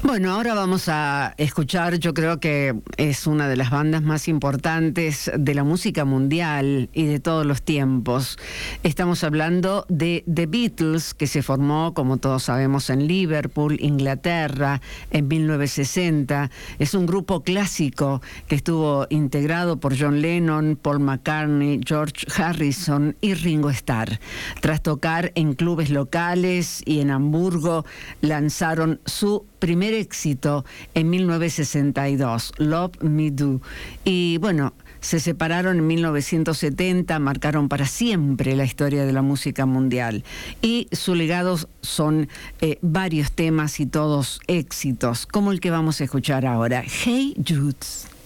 Bueno, ahora vamos a escuchar, yo creo que es una de las bandas más importantes de la música mundial y de todos los tiempos. Estamos hablando de The Beatles, que se formó, como todos sabemos, en Liverpool, Inglaterra, en 1960. Es un grupo clásico que estuvo integrado por John Lennon, Paul McCartney, George Harrison y Ringo Starr. Tras tocar en clubes locales y en Hamburgo, lanzaron su primer éxito en 1962, Love Me Do. Y bueno, se separaron en 1970, marcaron para siempre la historia de la música mundial. Y su legado son varios temas y todos éxitos, como el que vamos a escuchar ahora, Hey Jude.